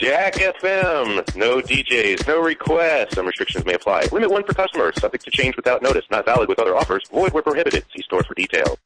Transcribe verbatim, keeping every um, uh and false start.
Jack F M. No D Js, no requests. Some restrictions may apply. Limit one per customer. Subject to change without notice. Not valid with other offers. Void where prohibited. See store for details.